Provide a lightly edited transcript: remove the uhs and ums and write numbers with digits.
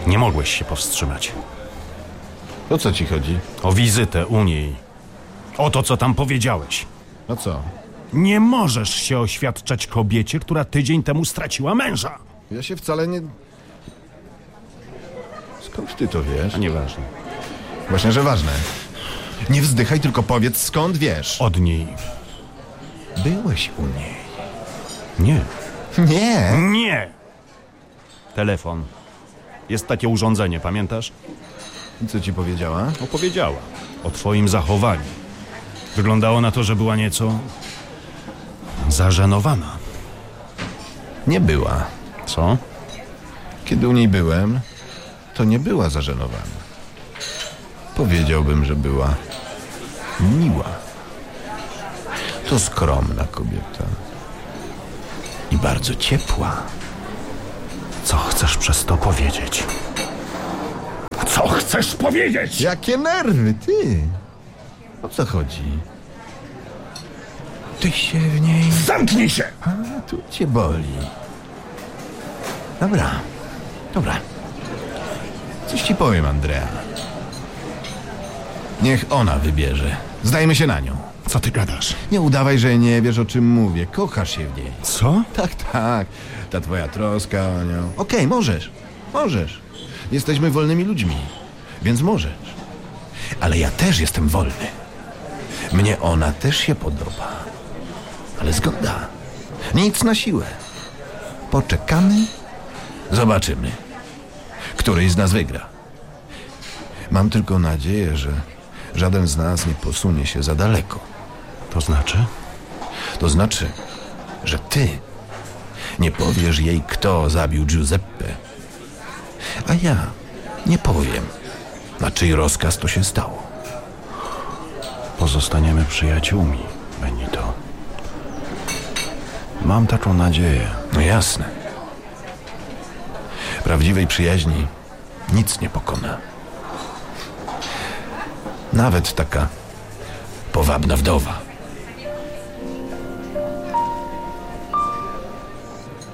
Nie mogłeś się powstrzymać. O co ci chodzi? O wizytę u niej. O to, co tam powiedziałeś. No co? Nie możesz się oświadczać kobiecie, która tydzień temu straciła męża. Ja się wcale nie... Skąd ty to wiesz? A nieważne. Właśnie, że ważne. Nie wzdychaj, tylko powiedz, skąd wiesz. Od niej. Byłeś u niej. Nie. Nie. Nie! Telefon. Jest takie urządzenie, pamiętasz? I co ci powiedziała? Opowiedziała o twoim zachowaniu. Wyglądało na to, że była nieco zażenowana. Nie była. Co? Kiedy u niej byłem, to nie była zażenowana. Powiedziałbym, że była miła. To skromna kobieta. I bardzo ciepła. Co chcesz przez to powiedzieć? Co chcesz powiedzieć? Jakie nerwy, ty! O co chodzi? Ty się w niej... Zamknij się! A, tu cię boli. Dobra. Coś ci powiem, Andrea. Niech ona wybierze. Zdajmy się na nią. Co ty gadasz? Nie udawaj, że nie wiesz, o czym mówię. Kochasz się w niej. Co? Tak. Ta twoja troska o nią. Okej, możesz. Jesteśmy wolnymi ludźmi, więc możesz. Ale ja też jestem wolny. Mnie ona też się podoba. Ale zgoda. Nic na siłę. Poczekamy. Zobaczymy. Któryś z nas wygra. Mam tylko nadzieję, że żaden z nas nie posunie się za daleko. To znaczy? To znaczy, że ty nie powiesz jej, kto zabił Giuseppe. A ja nie powiem, na czyj rozkaz to się stało. Pozostaniemy przyjaciółmi, Benito. Mam taką nadzieję. No jasne. Prawdziwej przyjaźni nic nie pokona. Nawet taka powabna wdowa.